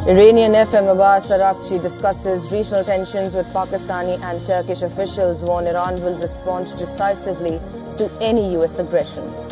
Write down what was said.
Iranian FM Abbas Araghchi discusses regional tensions with Pakistani and Turkish officials, warn Iran will respond decisively to any US aggression.